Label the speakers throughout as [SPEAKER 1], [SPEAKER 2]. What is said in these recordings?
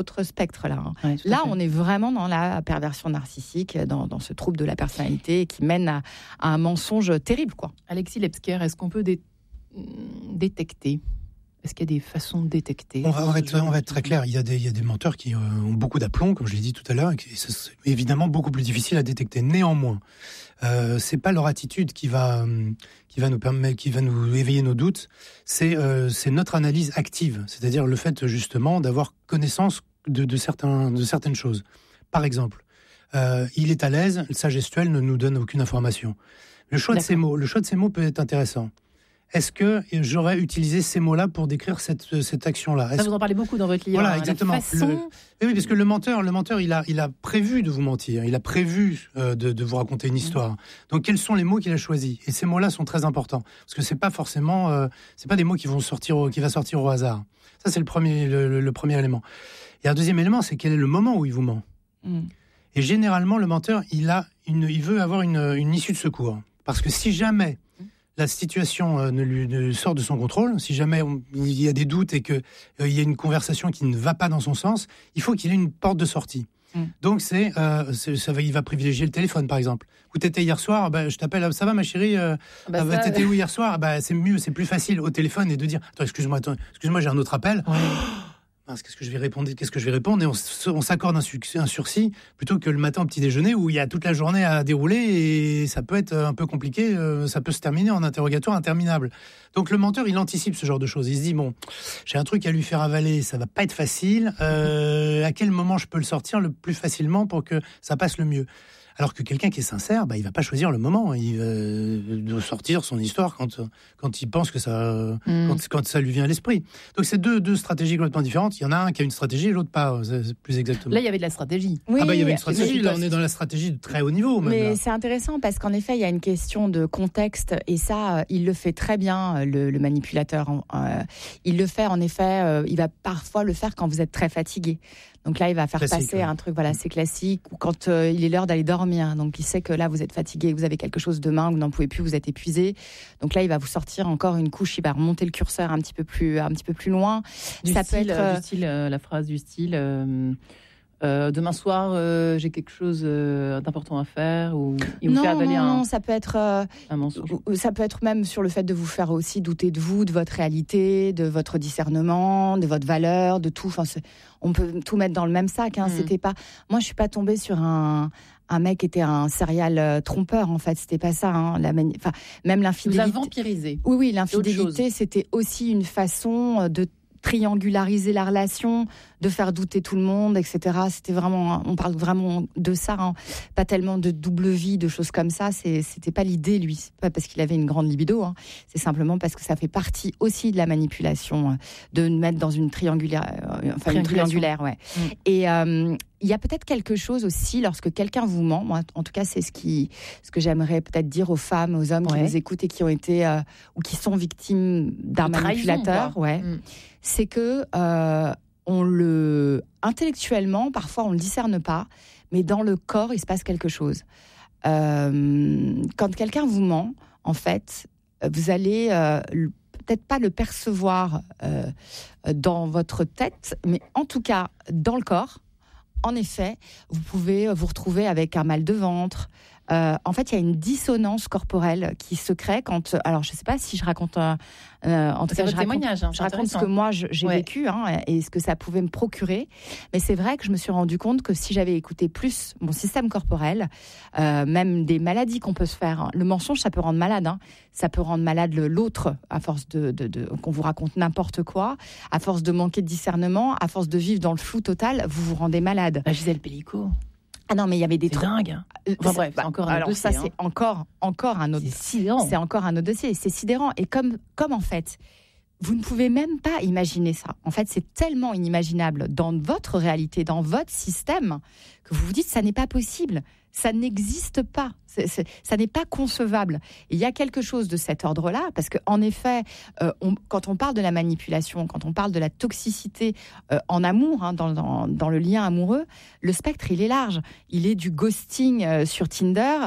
[SPEAKER 1] autre spectre là.
[SPEAKER 2] Ouais,
[SPEAKER 1] là, on est vraiment dans la perversion narcissique, dans ce trouble de la personnalité qui mène à un mensonge terrible, quoi.
[SPEAKER 2] Alexis Lebsker, est-ce qu'on peut détecter ? Est-ce qu'il y a des façons de détecter ?
[SPEAKER 3] On va être très clair. Il y a des menteurs qui ont beaucoup d'aplomb, comme je l'ai dit tout à l'heure, et c'est évidemment beaucoup plus difficile à détecter. Néanmoins, c'est pas leur attitude qui va nous éveiller nos doutes. C'est notre analyse active, c'est-à-dire le fait justement d'avoir connaissance de certaines choses. Par exemple, il est à l'aise, sa gestuelle ne nous donne aucune information. Le choix de ces mots peut être intéressant. Est-ce que j'aurais utilisé ces mots-là pour décrire cette action-là ?
[SPEAKER 2] Ça, vous en parlez beaucoup dans votre livre.
[SPEAKER 3] Voilà, exactement. Oui, parce que le menteur, il a prévu de vous mentir. Il a prévu de vous raconter une histoire. Donc, quels sont les mots qu'il a choisis ? Et ces mots-là sont très importants. Parce que c'est pas forcément... c'est pas des mots qui va sortir au hasard. Ça, c'est le premier élément. Et un deuxième élément, c'est quel est le moment où il vous ment. Et généralement, le menteur, il veut avoir une issue de secours. Parce que si jamais la situation ne sort de son contrôle, si jamais il y a des doutes et qu'il y a une conversation qui ne va pas dans son sens, il faut qu'il ait une porte de sortie. Donc il va privilégier le téléphone, par exemple. Où t'étais hier soir, je t'appelle, ça va ma chérie, t'étais où hier soir, c'est mieux, c'est plus facile au téléphone et de dire, excuse-moi, j'ai un autre appel. Ouais. Qu'est-ce que je vais répondre, et on s'accorde un sursis plutôt que le matin au petit déjeuner où il y a toute la journée à dérouler et ça peut être un peu compliqué, ça peut se terminer en interrogatoire interminable. Donc le menteur, il anticipe ce genre de choses, il se dit j'ai un truc à lui faire avaler, ça va pas être facile, à quel moment je peux le sortir le plus facilement pour que ça passe le mieux. Alors que quelqu'un qui est sincère, il va pas choisir le moment. Il va sortir son histoire quand il pense que ça, quand ça lui vient à l'esprit. Donc c'est deux stratégies complètement différentes. Il y en a un qui a une stratégie et l'autre pas. C'est plus exactement.
[SPEAKER 2] Là, il y avait de la stratégie.
[SPEAKER 1] Oui,
[SPEAKER 3] il y avait une stratégie. Là, on est dans la stratégie de très haut niveau.
[SPEAKER 1] Mais c'est intéressant parce qu'en effet, il y a une question de contexte et ça, il le fait très bien, le manipulateur. Il le fait, en effet, il va parfois le faire quand vous êtes très fatigué. Donc là, il va faire passer un truc, c'est classique, ou quand il est l'heure d'aller dormir. Donc il sait que là, vous êtes fatigué, vous avez quelque chose de main, vous n'en pouvez plus, vous êtes épuisé. Donc là, il va vous sortir encore une couche, il va remonter le curseur un petit peu plus loin.
[SPEAKER 2] Ça peut être du style, la phrase du style. Demain soir, j'ai quelque chose d'important à faire, ou il vous fait avaler
[SPEAKER 1] non, ça peut être
[SPEAKER 2] un mensonge.
[SPEAKER 1] Ça peut être même sur le fait de vous faire aussi douter de vous, de votre réalité, de votre discernement, de votre valeur, de tout. Enfin, on peut tout mettre dans le même sac. C'était pas. Moi, je suis pas tombée sur un mec qui était un serial trompeur. En fait, c'était pas ça. Même l'infidélité.
[SPEAKER 2] Vous a vampirisé.
[SPEAKER 1] Oui, l'infidélité, c'était aussi une façon de triangulariser la relation, de faire douter tout le monde, etc. C'était vraiment, on parle vraiment de ça, pas tellement de double vie, de choses comme ça. C'était pas l'idée, lui. C'est pas parce qu'il avait une grande libido, c'est simplement parce que ça fait partie aussi de la manipulation, de mettre dans une triangulaire, une triangulaire, ouais. Et il y a peut-être quelque chose aussi lorsque quelqu'un vous ment. Moi, en tout cas, c'est ce que j'aimerais peut-être dire aux femmes, aux hommes qui nous écoutent et qui ont été ou qui sont victimes d'un manipulateur. C'est que intellectuellement, parfois on le discerne pas, mais dans le corps, il se passe quelque chose. Quand quelqu'un vous ment, en fait, vous allez peut-être pas le percevoir dans votre tête, mais en tout cas dans le corps. En effet, vous pouvez vous retrouver avec un mal de ventre. En fait, il y a une dissonance corporelle qui se crée quand... Alors, je ne sais pas si je raconte... en tout cas, je raconte ce que moi, j'ai vécu et ce que ça pouvait me procurer. Mais c'est vrai que je me suis rendu compte que si j'avais écouté plus mon système corporel, même des maladies qu'on peut se faire... Le mensonge, ça peut rendre malade. Ça peut rendre malade l'autre à force qu'on vous raconte n'importe quoi, à force de manquer de discernement, à force de vivre dans le flou total, vous vous rendez malade.
[SPEAKER 2] Gisèle Pellicot.
[SPEAKER 1] Ah non, mais il y avait des trucs.
[SPEAKER 2] C'est dingue. Enfin bref, c'est encore un autre dossier.
[SPEAKER 1] Ça, c'est encore un autre.
[SPEAKER 2] C'est sidérant.
[SPEAKER 1] C'est encore un autre dossier. C'est sidérant. Et comme en fait, vous ne pouvez même pas imaginer ça. En fait, c'est tellement inimaginable dans votre réalité, dans votre système, que vous vous dites ça n'est pas possible. Ça n'existe pas. Ça n'est pas concevable. Et il y a quelque chose de cet ordre-là, parce qu'en effet, quand on parle de la manipulation, quand on parle de la toxicité en amour, dans le lien amoureux, le spectre, il est large. Il est du ghosting sur Tinder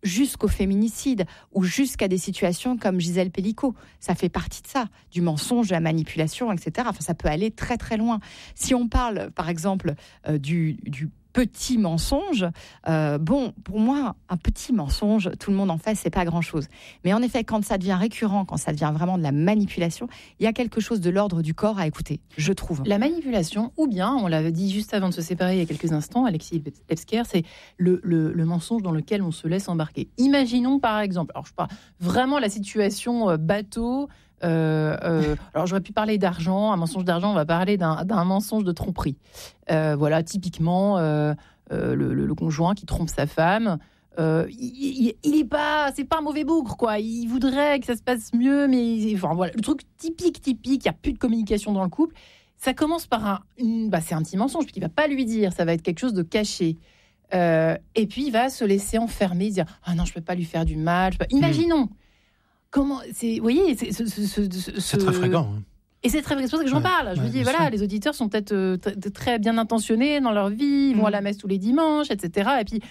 [SPEAKER 1] jusqu'au féminicide ou jusqu'à des situations comme Gisèle Pellicot. Ça fait partie de ça, du mensonge, de la manipulation, etc. Enfin, ça peut aller très très loin. Si on parle, par exemple, du petit mensonge, pour moi, un petit mensonge, tout le monde en fait, c'est pas grand-chose. Mais en effet, quand ça devient récurrent, quand ça devient vraiment de la manipulation, il y a quelque chose de l'ordre du corps à écouter, je trouve.
[SPEAKER 2] La manipulation, ou bien, on l'avait dit juste avant de se séparer il y a quelques instants, Alexis Lefsker, c'est le mensonge dans lequel on se laisse embarquer. Imaginons par exemple, alors je parle vraiment la situation bateau. Alors j'aurais pu parler d'argent, un mensonge d'argent, on va parler d'un mensonge de tromperie. Voilà, typiquement le conjoint qui trompe sa femme. Il est pas, c'est pas un mauvais bougre quoi. Il voudrait que ça se passe mieux, mais enfin voilà, le truc typique. Il y a plus de communication dans le couple. Ça commence par c'est un petit mensonge puis il va pas lui dire, ça va être quelque chose de caché. Et puis il va se laisser enfermer, dire ah non je peux pas lui faire du mal. Imaginons. Comment c'est, vous voyez,
[SPEAKER 3] c'est très fréquent. Hein.
[SPEAKER 2] Et c'est très fréquent, c'est pour ça que j'en parle. Je vous dis, voilà, les auditeurs sont peut-être très bien intentionnés dans leur vie, ils vont à la messe tous les dimanches, etc. Et puis,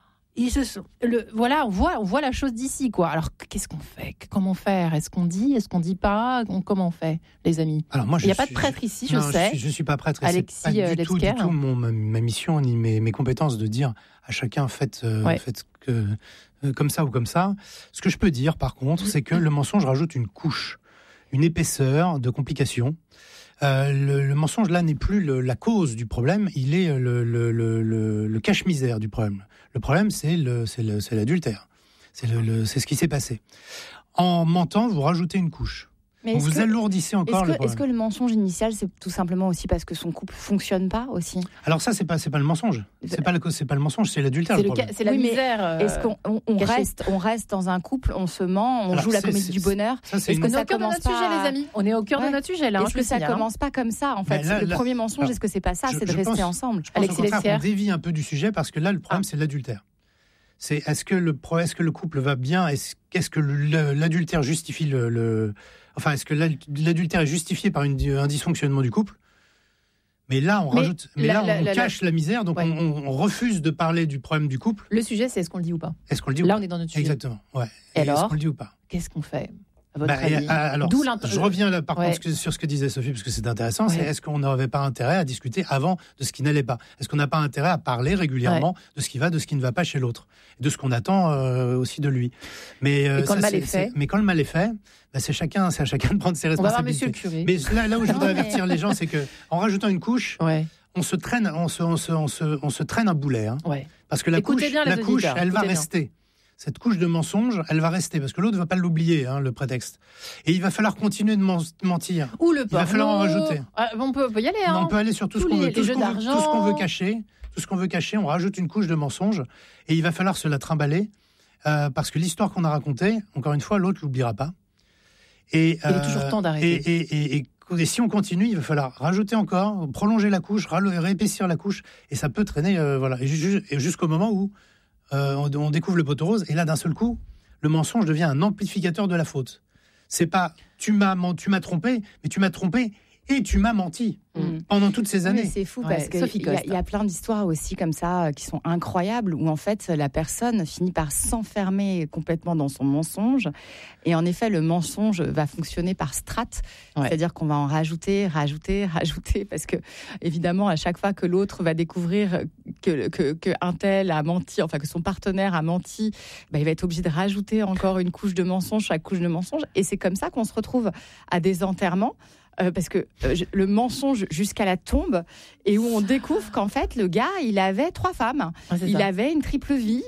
[SPEAKER 2] on voit la chose d'ici, quoi. Alors, qu'est-ce qu'on fait ? Comment faire ? Est-ce qu'on dit ? Est-ce qu'on dit pas ? Comment on fait, les amis ?
[SPEAKER 3] Alors moi,
[SPEAKER 2] il n'y a pas de prêtre ici, je sais.
[SPEAKER 3] Je suis pas prêtre.
[SPEAKER 2] Alexis
[SPEAKER 3] c'est pas du tout ma mission ni mes compétences de dire à chacun faites que comme ça ou comme ça. Ce que je peux dire, par contre, c'est que le mensonge rajoute une couche, une épaisseur de complications. Le mensonge, là, n'est plus la cause du problème, il est le cache-misère du problème. Le problème, c'est l'adultère. C'est ce qui s'est passé. En mentant, vous rajoutez une couche. Donc vous alourdissez encore le problème.
[SPEAKER 1] Est-ce que le mensonge initial, c'est tout simplement aussi parce que son couple fonctionne pas aussi ?
[SPEAKER 3] Alors ça, c'est pas le mensonge. C'est pas le mensonge, c'est l'adultère.
[SPEAKER 2] C'est la misère.
[SPEAKER 1] Est-ce qu'on reste dans un couple, on se ment, on joue la comédie du bonheur ?
[SPEAKER 2] Est-ce qu'on est au cœur de notre sujet, les amis ? On est au cœur de notre sujet là.
[SPEAKER 1] Est-ce que ça commence pas comme ça en fait ? Le premier mensonge, est-ce que c'est pas ça ? C'est de rester ensemble.
[SPEAKER 3] Je pense au contraire qu'on dévie un peu du sujet parce que là, le problème, c'est l'adultère. C'est est-ce que le couple va bien ? Est-ce que l'adultère justifie Enfin, est-ce que l'adultère est justifié par un dysfonctionnement du couple ? Mais là, on cache la misère, donc on refuse de parler du problème du couple.
[SPEAKER 2] Le sujet, c'est est-ce qu'on le dit ou pas ?
[SPEAKER 3] Est-ce qu'on le dit ou pas ?
[SPEAKER 2] Là, on est dans notre sujet.
[SPEAKER 3] Exactement, ouais.
[SPEAKER 2] Et alors,
[SPEAKER 3] est-ce qu'on le dit ou pas ?
[SPEAKER 2] Qu'est-ce qu'on fait ? À votre avis.
[SPEAKER 3] Alors, je reviens là, par contre, sur ce que disait Sophie, parce que c'est intéressant. C'est est-ce qu'on n'avait pas intérêt à discuter avant de ce qui n'allait pas ? Est-ce qu'on n'a pas intérêt à parler régulièrement de ce qui va, de ce qui ne va pas chez l'autre, et de ce qu'on attend aussi de lui ? Mais quand le mal est fait, c'est à chacun de prendre ses responsabilités. On va voir Monsieur le curé. Mais là où je voudrais avertir les gens, c'est que en rajoutant une couche, on se traîne un boulet, hein, parce que la couche, elle va rester. Cette couche de mensonge, elle va rester, parce que l'autre ne va pas l'oublier, le prétexte. Et il va falloir continuer de mentir.
[SPEAKER 2] Ou le porno.
[SPEAKER 3] Il va falloir en rajouter.
[SPEAKER 2] On peut y aller.
[SPEAKER 3] On peut aller sur tout ce qu'on veut. Tout ce qu'on veut cacher. Tout ce qu'on veut cacher, on rajoute une couche de mensonge. Et il va falloir se la trimballer, parce que l'histoire qu'on a racontée, encore une fois, l'autre ne l'oubliera pas. Et,
[SPEAKER 2] il est toujours temps d'arrêter.
[SPEAKER 3] Et si on continue, il va falloir rajouter encore, prolonger la couche, réépaissir la couche. Et ça peut traîner, et jusqu'au moment où on découvre le poteau rose, et là d'un seul coup le mensonge devient un amplificateur de la faute. C'est pas tu m'as trompé, mais tu m'as trompé et tu m'as menti pendant toutes ces années.
[SPEAKER 1] Mais c'est fou parce qu'il y a plein d'histoires aussi comme ça qui sont incroyables où en fait la personne finit par s'enfermer complètement dans son mensonge et en effet le mensonge va fonctionner par strates, c'est-à-dire qu'on va en rajouter parce que évidemment à chaque fois que l'autre va découvrir que un tel a menti, enfin que son partenaire a menti, il va être obligé de rajouter encore une couche de mensonge, chaque couche de mensonge, et c'est comme ça qu'on se retrouve à des enterrements. Parce que le mensonge jusqu'à la tombe, et où on découvre qu'en fait le gars il avait 3 femmes, il avait une triple vie,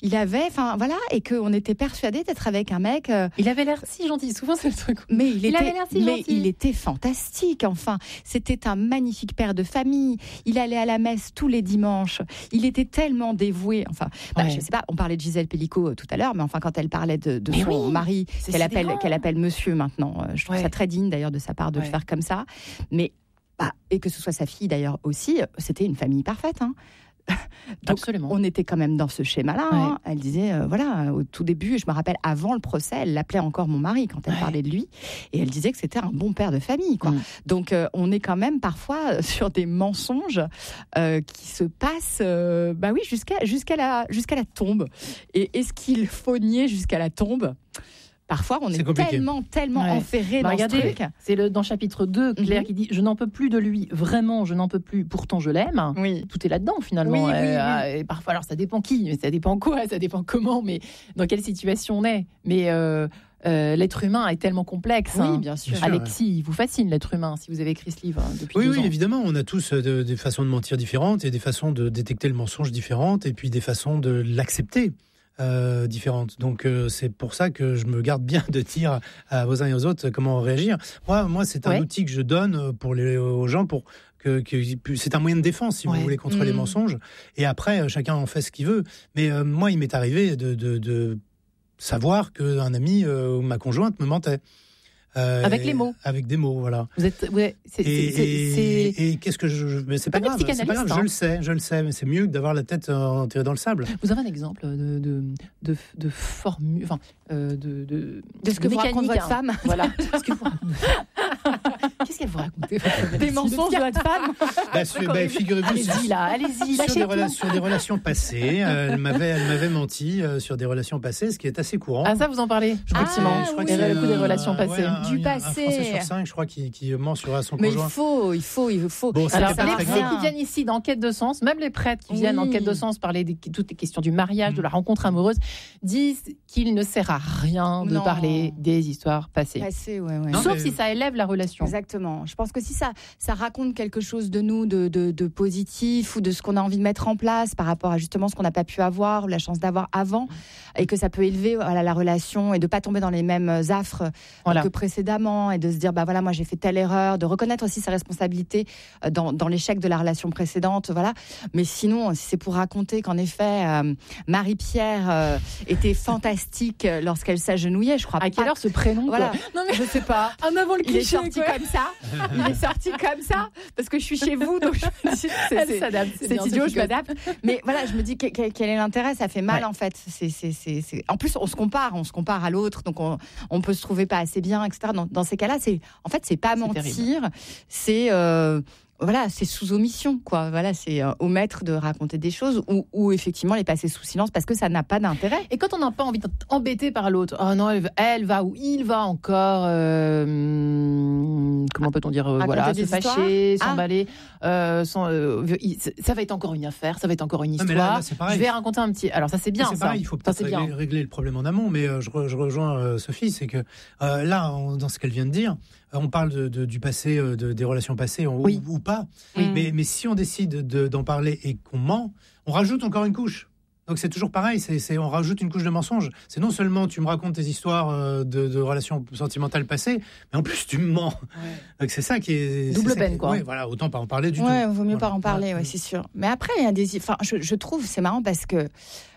[SPEAKER 1] et qu'on était persuadé d'être avec un mec.
[SPEAKER 2] Il avait l'air si gentil, souvent c'est le truc.
[SPEAKER 1] Mais il était fantastique. Enfin, c'était un magnifique père de famille. Il allait à la messe tous les dimanches. Il était tellement dévoué. Enfin, je sais pas. On parlait de Gisèle Pellicot tout à l'heure, mais enfin quand elle parlait de son mari qu'elle appelle Monsieur maintenant, je trouve ça très digne d'ailleurs de sa part de le faire comme ça, mais et que ce soit sa fille d'ailleurs aussi, c'était une famille parfaite. Donc,
[SPEAKER 2] Absolument.
[SPEAKER 1] on était quand même dans ce schéma-là.
[SPEAKER 2] Ouais.
[SPEAKER 1] Hein. Elle disait, au tout début, je me rappelle, avant le procès, elle l'appelait encore mon mari quand elle parlait de lui. Et elle disait que c'était un bon père de famille, quoi. Donc, on est quand même parfois sur des mensonges qui se passent jusqu'à la tombe. Et est-ce qu'il faut nier jusqu'à la tombe ? Parfois, on est tellement enferré dans ce truc.
[SPEAKER 2] C'est dans le chapitre 2, Claire qui dit « Je n'en peux plus de lui, vraiment, je n'en peux plus, pourtant je l'aime ». Tout est là-dedans, finalement. Et parfois, alors ça dépend qui, mais ça dépend quoi, ça dépend comment, mais dans quelle situation on est. Mais l'être humain est tellement complexe.
[SPEAKER 1] Oui, bien sûr.
[SPEAKER 2] Alexis, il vous fascine l'être humain, si vous avez écrit ce livre depuis 2 ans.
[SPEAKER 3] Oui, évidemment, on a tous des façons de mentir différentes et des façons de détecter le mensonge différentes et puis des façons de l'accepter. Différentes. Donc c'est pour ça que je me garde bien de dire aux uns et aux autres comment réagir. Moi c'est un outil que je donne aux gens pour que c'est un moyen de défense si vous voulez contre les mensonges. Et après chacun en fait ce qu'il veut. Mais moi il m'est arrivé de savoir qu'un ami ou ma conjointe me mentait.
[SPEAKER 2] Avec les mots.
[SPEAKER 3] Avec des mots, voilà.
[SPEAKER 2] Vous êtes,
[SPEAKER 3] et qu'est-ce que mais c'est pas grave, c'est pas grave, je le sais, mais c'est mieux que d'avoir la tête enterrée dans le sable.
[SPEAKER 2] Vous avez un exemple de formule, enfin, de
[SPEAKER 1] ce que vous raconte votre femme.
[SPEAKER 2] Voilà. Qu'est-ce qu'elle vous raconte
[SPEAKER 1] Des mensonges de votre femme.
[SPEAKER 3] Figurez-vous,
[SPEAKER 2] allez-y,
[SPEAKER 3] sur des relations passées, elle m'avait menti sur des relations passées, ce qui est assez courant.
[SPEAKER 2] Ah, ça, vous en parlez. Je crois qu'il y a le coup des relations passées.
[SPEAKER 1] Du passé.
[SPEAKER 3] Un Français sur 5, je crois, qui ment sur son
[SPEAKER 1] mais
[SPEAKER 3] conjoint.
[SPEAKER 1] Il faut.
[SPEAKER 3] Bon,
[SPEAKER 2] alors, les psys qui viennent ici dans Quête de sens, même les prêtres qui viennent en Quête de sens parler de toutes les questions du mariage, de la rencontre amoureuse, disent qu'il ne sert à rien de parler des histoires passées. Sauf si ça élève la relation.
[SPEAKER 1] Exactement. Je pense que si ça raconte quelque chose de nous, de positif, ou de ce qu'on a envie de mettre en place par rapport à justement ce qu'on n'a pas pu avoir, ou la chance d'avoir avant, et que ça peut élever la relation et de pas tomber dans les mêmes affres que précédemment, et de se dire moi j'ai fait telle erreur, de reconnaître aussi sa responsabilité dans l'échec de la relation précédente, voilà. Mais sinon, si c'est pour raconter qu'en effet Marie-Pierre était fantastique lorsqu'elle s'agenouillait, je crois pas.
[SPEAKER 2] À quelle heure ce prénom
[SPEAKER 1] Voilà. Non mais je sais pas.
[SPEAKER 2] En avant le cliché.
[SPEAKER 1] Il est sorti comme ça. Il est sorti comme ça parce que je suis chez vous, donc je me dis, c'est idiot, je m'adapte. Mais voilà, je me dis quel est l'intérêt, ça fait mal en fait. C'est en plus on se compare à l'autre, donc on peut se trouver pas assez bien, etc. Dans ces cas-là, c'est pas mentir, c'est c'est sous omission, quoi. Voilà, c'est omettre de raconter des choses ou effectivement les passer sous silence parce que ça n'a pas d'intérêt.
[SPEAKER 2] Et quand on n'a pas envie d'être embêté par l'autre, oh non, elle va ou il va encore, comment peut-on dire, se fâcher, s'emballer, ça va être encore une affaire, ça va être encore une histoire.
[SPEAKER 3] Là,
[SPEAKER 2] je vais raconter un petit. Alors ça c'est bien.
[SPEAKER 3] C'est pareil, il faut peut-être régler le problème en amont, mais je rejoins Sophie, c'est que là, dans ce qu'elle vient de dire. On parle du passé, des relations passées ou pas. Mais si on décide d'en parler et qu'on ment, on rajoute encore une couche. Donc c'est toujours pareil, on rajoute une couche de mensonge. C'est non seulement tu me racontes tes histoires de relations sentimentales passées, mais en plus tu me mens. Donc c'est ça qui est...
[SPEAKER 2] Double peine, quoi.
[SPEAKER 3] Oui, voilà, autant pas en parler du tout.
[SPEAKER 1] Ouais, vaut mieux pas en parler, c'est sûr. Mais après, il y a des... Enfin, je trouve, c'est marrant parce que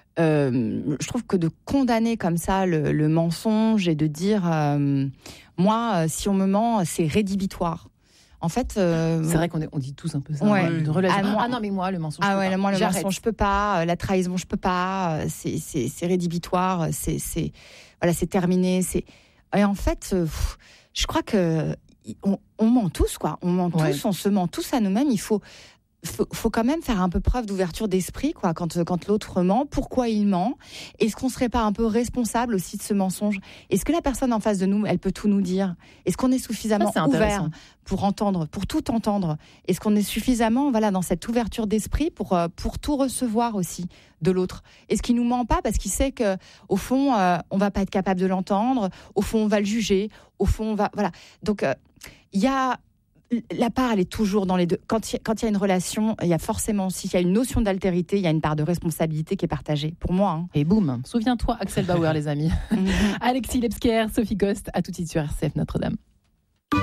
[SPEAKER 1] je trouve que de condamner comme ça le mensonge et de dire moi, si on me ment, c'est rédhibitoire. En fait,
[SPEAKER 2] c'est vrai qu'on dit tous un peu ça. De relation. Non, mais moi, le mensonge.
[SPEAKER 1] Le mensonge, je peux pas. La trahison, je peux pas. C'est rédhibitoire. C'est terminé. Et en fait, je crois que on ment tous, quoi. On ment tous. On se ment tous à nous-mêmes. Il faut quand même faire un peu preuve d'ouverture d'esprit, quoi, quand l'autre ment. Pourquoi il ment? Est-ce qu'on serait pas un peu responsable aussi de ce mensonge? Est-ce que la personne en face de nous, elle peut tout nous dire? Est-ce qu'on est suffisamment ouvert pour entendre, pour tout entendre? Est-ce qu'on est suffisamment, dans cette ouverture d'esprit pour tout recevoir aussi de l'autre? Est-ce qu'il nous ment pas parce qu'il sait que au fond, on va pas être capable de l'entendre? Au fond, on va le juger. Au fond, Donc, il y a la part, elle est toujours dans les deux. Quand il y a une relation, il y a forcément aussi, il y a une notion d'altérité, il y a une part de responsabilité qui est partagée. Pour moi.
[SPEAKER 2] Et boum, souviens-toi, Axel Bauer, les amis. Alexis Lebsker, Sophie Coste, à tout de suite sur RCF Notre-Dame.